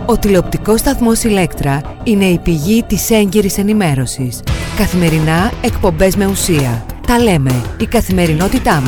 Ο τηλεοπτικός σταθμός Ηλέκτρα είναι η πηγή της έγκυρης ενημέρωσης. Καθημερινά εκπομπές με ουσία. Τα λέμε, η καθημερινότητά μας.